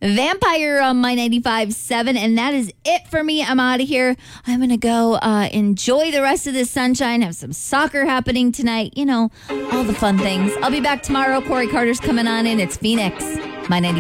Vampire on My 95.7, and that is it for me. I'm out of here. I'm going to go enjoy the rest of this sunshine, have some soccer happening tonight, all the fun things. I'll be back tomorrow. Corey Carter's coming on in. It's Phoenix, My 95.